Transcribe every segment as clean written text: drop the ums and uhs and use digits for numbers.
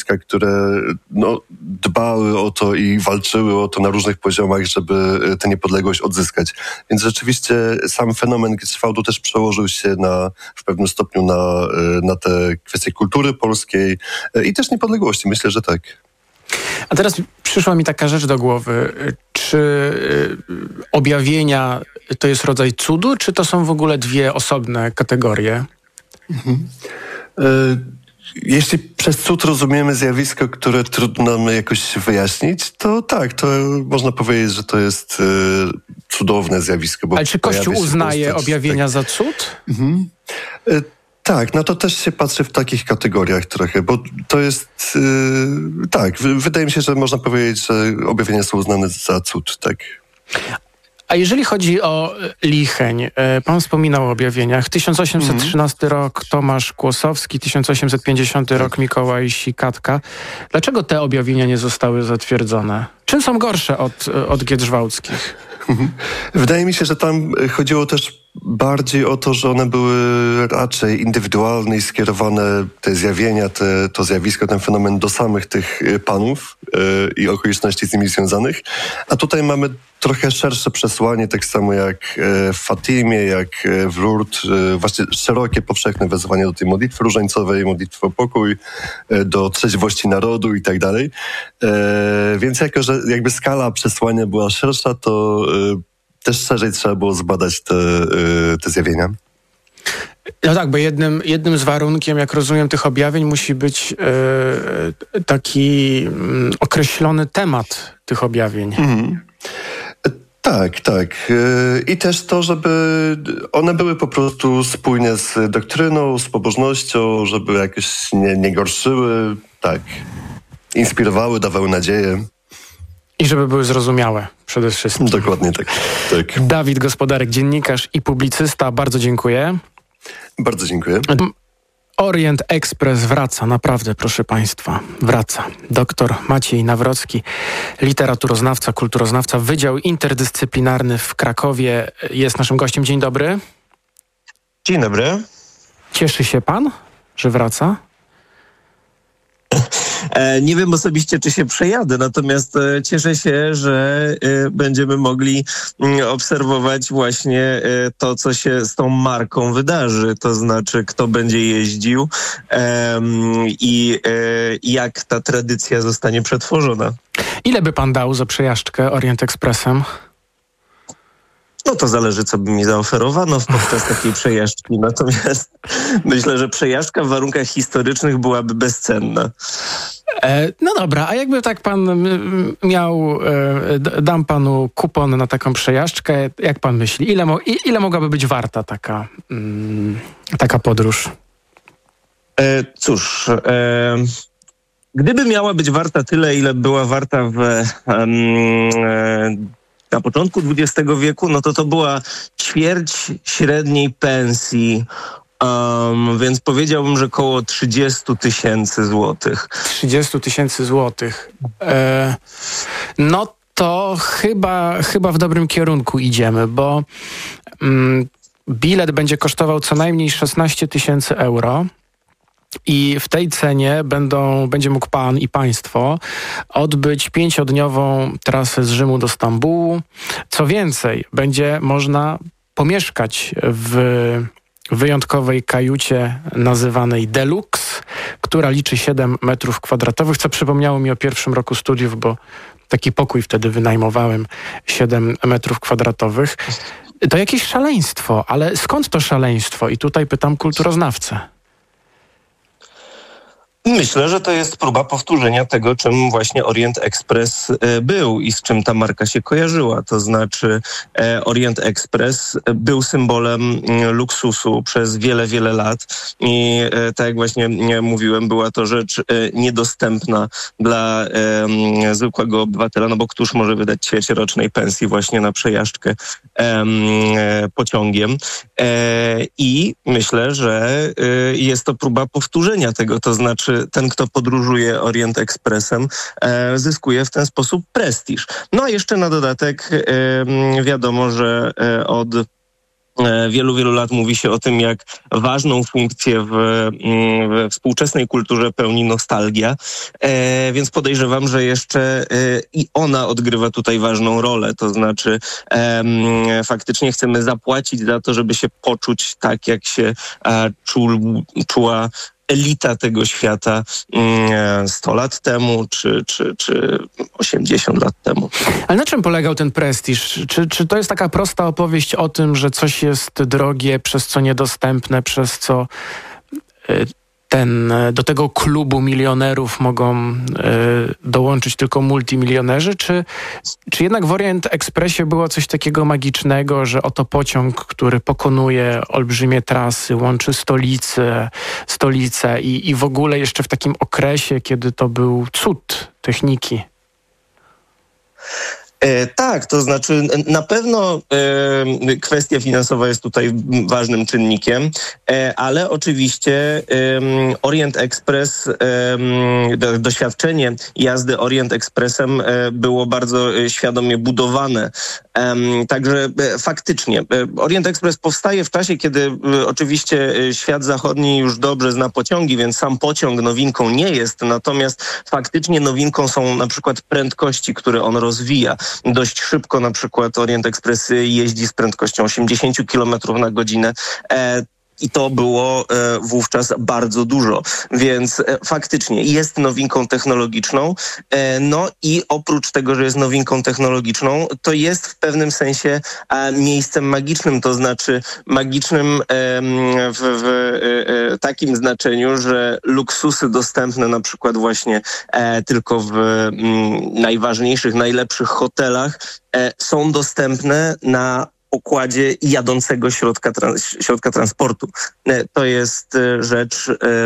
zjawiska, które dbały o to i walczyły o to na różnych poziomach, żeby tę niepodległość odzyskać. Więc rzeczywiście sam fenomen Grzywałdu też przełożył się w pewnym stopniu na te kwestie kultury polskiej i też niepodległości. Myślę, że tak. A teraz przyszła mi taka rzecz do głowy. Czy objawienia to jest rodzaj cudu, czy to są w ogóle dwie osobne kategorie? Jeśli przez cud rozumiemy zjawisko, które trudno nam jakoś wyjaśnić, to tak, to można powiedzieć, że to jest cudowne zjawisko. Ale czy Kościół uznaje objawienia za cud? Tak, to też się patrzy w takich kategoriach trochę, bo to jest, wydaje mi się, że można powiedzieć, że objawienia są uznane za cud, tak. A jeżeli chodzi o Licheń, pan wspominał o objawieniach. 1813 rok Tomasz Kłosowski, 1850 rok Mikołaj Sikatka. Dlaczego te objawienia nie zostały zatwierdzone? Czym są gorsze od Gietrzwałdzkich? Wydaje mi się, że tam chodziło też bardziej o to, że one były raczej indywidualne i skierowane, te zjawienia, to zjawisko, ten fenomen do samych tych panów i okoliczności z nimi związanych. A tutaj mamy trochę szersze przesłanie, tak samo jak w Fatimie, jak w Lourdes, właśnie szerokie, powszechne wezwanie do tej modlitwy różańcowej, modlitwy o pokój, do trzeźwości narodu i tak dalej. Więc jako, że jakby skala przesłania była szersza, to też szerzej trzeba było zbadać te zjawienia. No tak, bo jednym z warunkiem, jak rozumiem, tych objawień musi być taki określony temat tych objawień. Tak. I też to, żeby one były po prostu spójne z doktryną, z pobożnością, żeby jakoś nie gorszyły, tak. Inspirowały, dawały nadzieję. I żeby były zrozumiałe przede wszystkim. Dokładnie tak. Dawid Gospodarek, dziennikarz i publicysta. Bardzo dziękuję. Bardzo dziękuję. Orient Express wraca, naprawdę, proszę Państwa, wraca. Doktor Maciej Nawrocki, literaturoznawca, kulturoznawca, Wydział Interdyscyplinarny w Krakowie jest naszym gościem. Dzień dobry. Dzień dobry. Cieszy się pan, że wraca? Nie wiem osobiście, czy się przejadę, natomiast cieszę się, że będziemy mogli obserwować właśnie to, co się z tą marką wydarzy. To znaczy, kto będzie jeździł i jak ta tradycja zostanie przetworzona. Ile by pan dał za przejażdżkę Orient Expressem? No to zależy, co by mi zaoferowano podczas takiej przejażdżki. Natomiast myślę, że przejażdżka w warunkach historycznych byłaby bezcenna. No dobra, a jakby tak pan miał, dam panu kupon na taką przejażdżkę, jak pan myśli, ile mogłaby być warta taka podróż? Cóż, gdyby miała być warta tyle, ile była warta na początku XX wieku, no to była ćwierć średniej pensji, więc powiedziałbym, że około 30 000 złotych. 30 000 złotych. No to chyba w dobrym kierunku idziemy, bo bilet będzie kosztował co najmniej 16 000 euro. I w tej cenie będzie mógł pan i państwo odbyć 5-dniową trasę z Rzymu do Stambułu. Co więcej, będzie można pomieszkać w wyjątkowej kajucie nazywanej Deluxe, która liczy 7 metrów kwadratowych, co przypomniało mi o pierwszym roku studiów, bo taki pokój wtedy wynajmowałem, 7 metrów kwadratowych. To jakieś szaleństwo, ale skąd to szaleństwo? I tutaj pytam kulturoznawcę. Myślę, że to jest próba powtórzenia tego, czym właśnie Orient Express był i z czym ta marka się kojarzyła. To znaczy Orient Express był symbolem luksusu przez wiele, wiele lat i tak jak właśnie mówiłem, była to rzecz niedostępna dla zwykłego obywatela, no bo któż może wydać ćwierćrocznej pensji właśnie na przejażdżkę pociągiem. I myślę, że jest to próba powtórzenia tego, to znaczy ten, kto podróżuje Orient Expressem, zyskuje w ten sposób prestiż. No a jeszcze na dodatek wiadomo, że od wielu lat mówi się o tym, jak ważną funkcję we współczesnej kulturze pełni nostalgia, więc podejrzewam, że jeszcze i ona odgrywa tutaj ważną rolę. To znaczy faktycznie chcemy zapłacić za to, żeby się poczuć tak, jak się czuła elita tego świata 100 lat temu, czy 80 lat temu. Ale na czym polegał ten prestiż? Czy to jest taka prosta opowieść o tym, że coś jest drogie, przez co niedostępne, przez co do tego klubu milionerów mogą dołączyć tylko multimilionerzy? Czy jednak w Orient Expressie było coś takiego magicznego, że oto pociąg, który pokonuje olbrzymie trasy, łączy stolice i w ogóle jeszcze w takim okresie, kiedy to był cud techniki? Tak, to znaczy na pewno kwestia finansowa jest tutaj ważnym czynnikiem, ale oczywiście Orient Express, doświadczenie jazdy Orient Expressem było bardzo świadomie budowane. Także faktycznie Orient Express powstaje w czasie, kiedy oczywiście świat zachodni już dobrze zna pociągi, więc sam pociąg nowinką nie jest, natomiast faktycznie nowinką są na przykład prędkości, które on rozwija. Dość szybko na przykład Orient Express jeździ z prędkością 80 km na godzinę. I to było wówczas bardzo dużo, więc faktycznie jest nowinką technologiczną. No i oprócz tego, że jest nowinką technologiczną, to jest w pewnym sensie miejscem magicznym, to znaczy magicznym w takim znaczeniu, że luksusy dostępne na przykład właśnie tylko w najważniejszych, najlepszych hotelach są dostępne na pokładzie jadącego środka transportu. To jest rzecz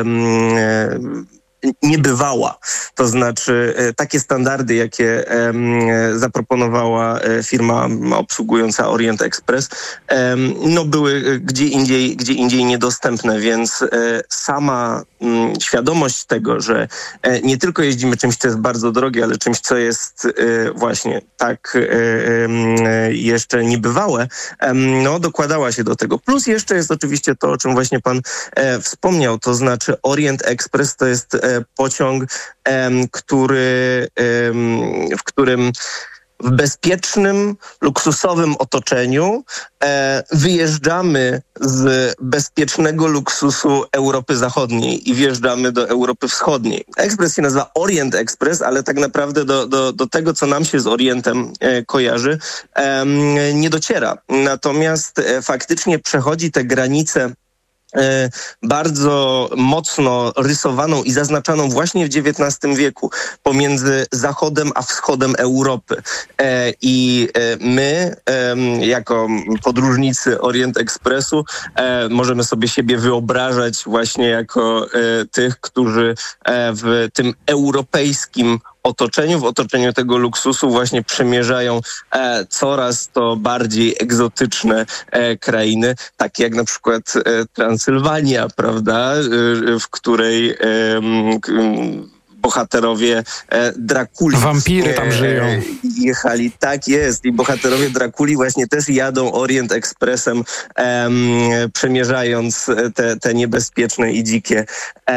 niebywała. To znaczy takie standardy, jakie zaproponowała firma obsługująca Orient Express, no były gdzie indziej niedostępne, więc sama świadomość tego, że nie tylko jeździmy czymś, co jest bardzo drogie, ale czymś, co jest właśnie tak jeszcze niebywałe, no dokładała się do tego. Plus jeszcze jest oczywiście to, o czym właśnie pan wspomniał, to znaczy Orient Express to jest pociąg, w którym w bezpiecznym, luksusowym otoczeniu wyjeżdżamy z bezpiecznego luksusu Europy Zachodniej i wjeżdżamy do Europy Wschodniej. Ekspres się nazywa Orient Express, ale tak naprawdę do tego, co nam się z Orientem kojarzy, nie dociera. Natomiast faktycznie przechodzi te granice bardzo mocno rysowaną i zaznaczaną właśnie w XIX wieku pomiędzy Zachodem a Wschodem Europy. I my, jako podróżnicy Orient Expressu, możemy sobie siebie wyobrażać właśnie jako tych, którzy w tym europejskim otoczeniu, w otoczeniu tego luksusu właśnie przemierzają coraz to bardziej egzotyczne krainy, takie jak na przykład Transylwania, prawda, w której bohaterowie Drakuli. Wampiry tam żyją. Jechali, tak jest. I bohaterowie Drakuli właśnie też jadą Orient Expressem, przemierzając te niebezpieczne i dzikie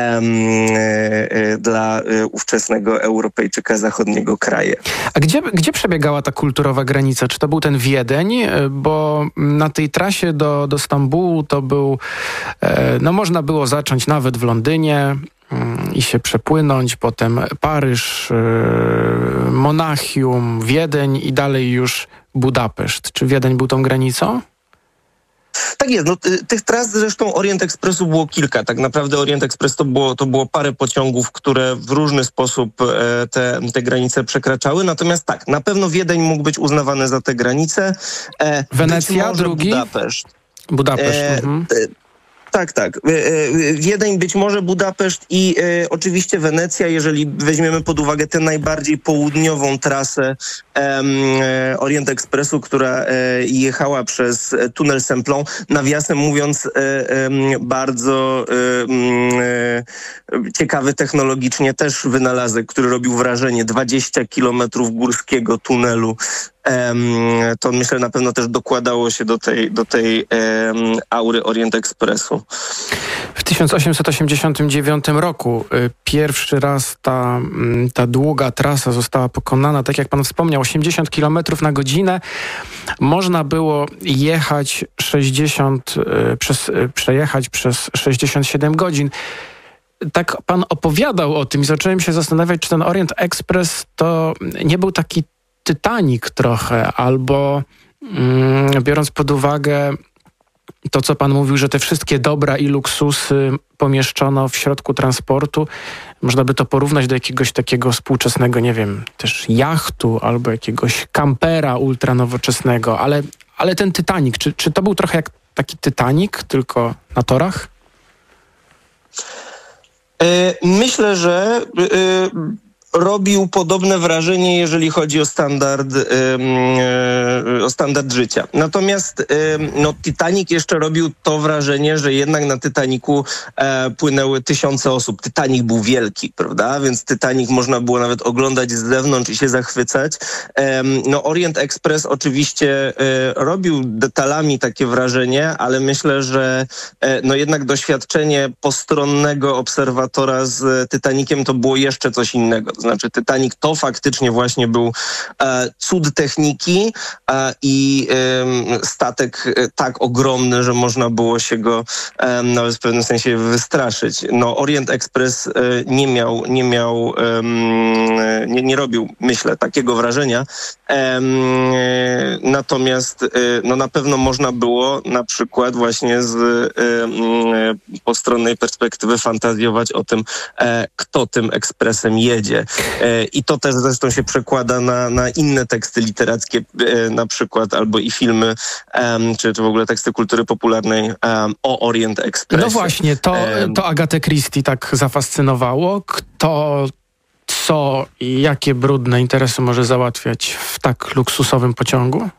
dla ówczesnego Europejczyka zachodniego kraje. A gdzie przebiegała ta kulturowa granica? Czy to był ten Wiedeń? Bo na tej trasie do Stambułu to był, no można było zacząć nawet w Londynie i się przepłynąć, potem Paryż, Monachium, Wiedeń i dalej już Budapeszt. Czy Wiedeń był tą granicą? Tak jest. No, tych tras zresztą Orient Expressu było kilka. Tak naprawdę Orient Express to było parę pociągów, które w różny sposób te granice przekraczały. Natomiast tak, na pewno Wiedeń mógł być uznawany za te granice. Wenecja, drugi? Budapeszt. Tak. Wiedeń, być może Budapeszt i oczywiście Wenecja, jeżeli weźmiemy pod uwagę tę najbardziej południową trasę Orient Expressu, która jechała przez tunel Semplon. Nawiasem mówiąc, bardzo ciekawy technologicznie też wynalazek, który robił wrażenie. 20 kilometrów górskiego tunelu to myślę na pewno też dokładało się do tej aury Orient Expressu. W 1889 roku pierwszy raz ta długa trasa została pokonana, tak jak pan wspomniał, 80 km na godzinę. Można było jechać przejechać przez 67 godzin. Tak pan opowiadał o tym i zacząłem się zastanawiać, czy ten Orient Express to nie był taki Titanic trochę, albo biorąc pod uwagę to, co pan mówił, że te wszystkie dobra i luksusy pomieszczono w środku transportu, można by to porównać do jakiegoś takiego współczesnego, nie wiem, też jachtu albo jakiegoś kampera ultranowoczesnego, ale ten Titanic, czy to był trochę jak taki Titanic, tylko na torach? Myślę, że robił podobne wrażenie, jeżeli chodzi o standard życia. Natomiast Titanic jeszcze robił to wrażenie, że jednak na Titanicu płynęły tysiące osób. Titanic był wielki, prawda? Więc Titanic można było nawet oglądać z zewnątrz i się zachwycać. Orient Express oczywiście robił detalami takie wrażenie, ale myślę, że jednak doświadczenie postronnego obserwatora z Titaniciem to było jeszcze coś innego. To znaczy Titanic to faktycznie właśnie był cud techniki i statek tak ogromny, że można było się go nawet w pewnym sensie wystraszyć. Orient Express nie robił, myślę, takiego wrażenia. Natomiast na pewno można było na przykład właśnie z postronnej perspektywy fantazjować o tym, kto tym ekspresem jedzie. I to też zresztą się przekłada na inne teksty literackie, na przykład albo i filmy, czy w ogóle teksty kultury popularnej o Orient Expressie. No właśnie, to Agatę Christie tak zafascynowało. Kto, co i jakie brudne interesy może załatwiać w tak luksusowym pociągu?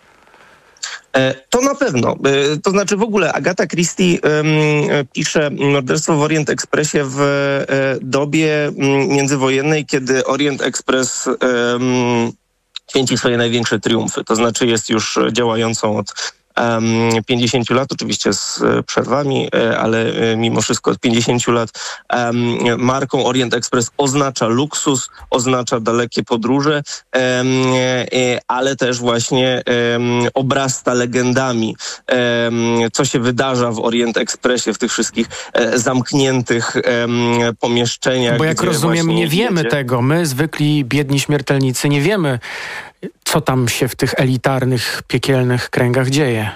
To na pewno. To znaczy w ogóle Agata Christie pisze morderstwo w Orient Expressie w dobie międzywojennej, kiedy Orient Express święci swoje największe triumfy. To znaczy jest już działającą od 50 lat, oczywiście z przerwami, ale mimo wszystko od 50 lat marką Orient Express oznacza luksus, oznacza dalekie podróże, ale też właśnie obrasta legendami. Co się wydarza w Orient Expressie, w tych wszystkich zamkniętych pomieszczeniach. Bo jak rozumiem, nie wiemy tego. My, zwykli biedni śmiertelnicy, nie wiemy, co tam się w tych elitarnych, piekielnych kręgach dzieje.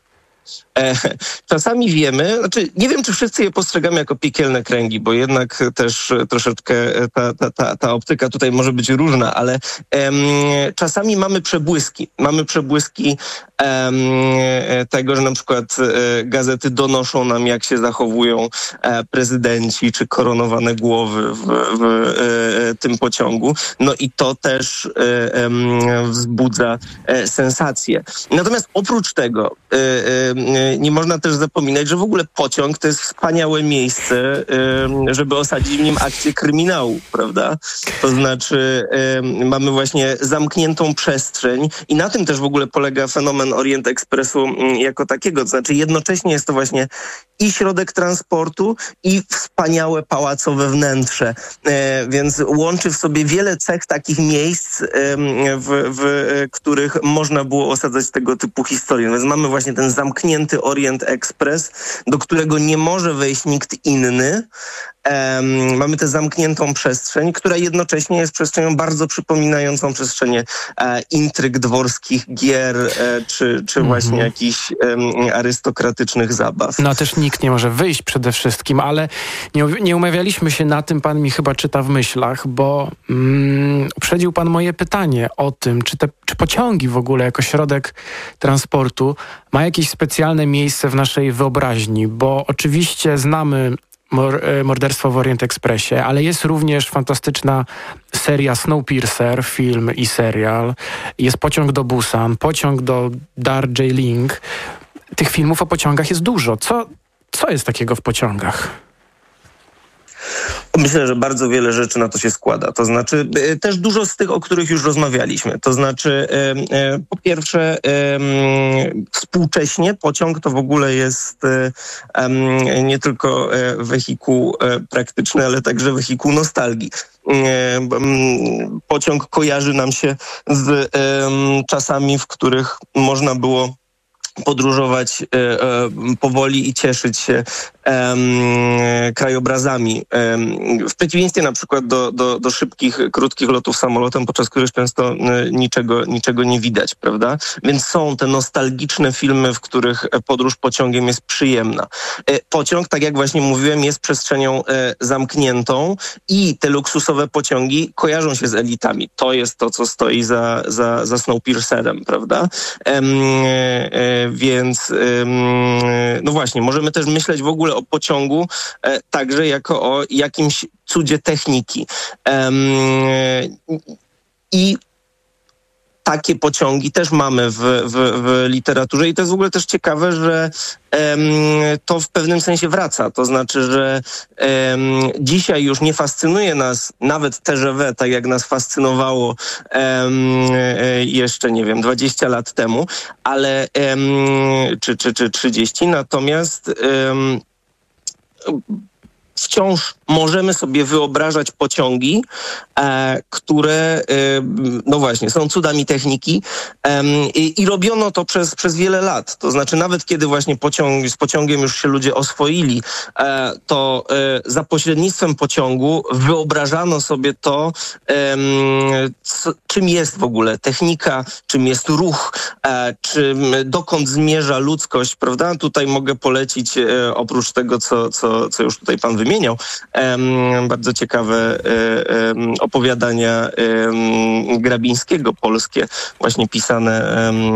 Czasami wiemy, nie wiem, czy wszyscy je postrzegamy jako piekielne kręgi, bo jednak też troszeczkę ta optyka tutaj może być różna, ale czasami mamy przebłyski. Mamy przebłyski tego, że na przykład gazety donoszą nam, jak się zachowują prezydenci czy koronowane głowy w tym pociągu. I to też wzbudza sensację. Natomiast oprócz tego nie można też zapominać, że w ogóle pociąg to jest wspaniałe miejsce, żeby osadzić w nim akcję kryminału, prawda? To znaczy mamy właśnie zamkniętą przestrzeń i na tym też w ogóle polega fenomen Orient Expressu jako takiego. To znaczy jednocześnie jest to właśnie i środek transportu, i wspaniałe pałacowe wnętrze. Więc łączy w sobie wiele cech takich miejsc, w których można było osadzać tego typu historie. Więc mamy właśnie ten zamknięty Orient Express, do którego nie może wejść nikt inny. Mamy tę zamkniętą przestrzeń, która jednocześnie jest przestrzenią bardzo przypominającą przestrzenie intryg dworskich gier, czy właśnie jakichś arystokratycznych zabaw. No też nikt nie może wyjść przede wszystkim, ale nie umawialiśmy się na tym, pan mi chyba czyta w myślach, bo uprzedził pan moje pytanie o tym, czy pociągi w ogóle jako środek transportu ma jakieś specjalne miejsce w naszej wyobraźni, bo oczywiście znamy morderstwo w Orient Expressie, ale jest również fantastyczna seria Snowpiercer, film i serial. Jest Pociąg do Busan, Pociąg do Darjeeling. Tych filmów o pociągach jest dużo. Co jest takiego w pociągach? Myślę, że bardzo wiele rzeczy na to się składa. To znaczy też dużo z tych, o których już rozmawialiśmy. To znaczy po pierwsze współcześnie pociąg to w ogóle jest nie tylko wehikuł praktyczny, ale także wehikuł nostalgii. Pociąg kojarzy nam się z czasami, w których można było podróżować powoli i cieszyć się krajobrazami. W przeciwieństwie na przykład do szybkich, krótkich lotów samolotem, podczas których często niczego nie widać, prawda? Więc są te nostalgiczne filmy, w których podróż pociągiem jest przyjemna. Pociąg, tak jak właśnie mówiłem, jest przestrzenią zamkniętą i te luksusowe pociągi kojarzą się z elitami. To jest to, co stoi za Snowpiercerem, prawda? Więc no właśnie, możemy też myśleć w ogóle o pociągu także jako o jakimś cudzie techniki. I takie pociągi też mamy w literaturze i to jest w ogóle też ciekawe, że to w pewnym sensie wraca. To znaczy, że dzisiaj już nie fascynuje nas nawet TGV, tak jak nas fascynowało jeszcze, nie wiem, 20 lat temu, ale czy 30, natomiast wciąż możemy sobie wyobrażać pociągi, które, no właśnie, są cudami techniki i robiono to przez wiele lat. To znaczy nawet kiedy właśnie z pociągiem już się ludzie oswoili, to za pośrednictwem pociągu wyobrażano sobie to, czym jest w ogóle technika, czym jest ruch, dokąd zmierza ludzkość, prawda? Tutaj mogę polecić, oprócz tego, co już tutaj pan wymieniał, bardzo ciekawe opowiadania Grabińskiego, polskie, właśnie pisane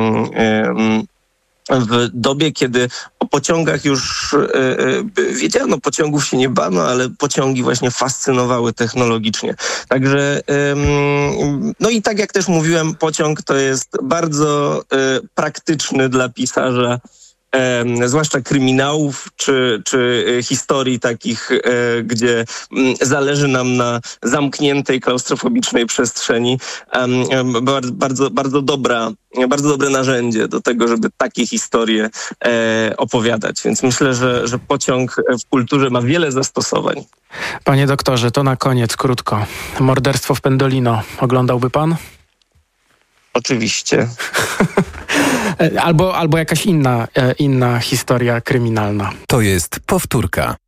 w dobie, kiedy o pociągach już wiedziano, pociągów się nie bano, ale pociągi właśnie fascynowały technologicznie. Także no i tak jak też mówiłem, pociąg to jest bardzo praktyczny dla pisarza, zwłaszcza kryminałów czy historii takich, gdzie zależy nam na zamkniętej, klaustrofobicznej przestrzeni. Bardzo dobre narzędzie do tego, żeby takie historie opowiadać. Więc myślę, że pociąg w kulturze ma wiele zastosowań. Panie doktorze, to na koniec krótko. Morderstwo w Pendolino. Oglądałby pan? Oczywiście. Albo jakaś inna historia kryminalna. To jest powtórka.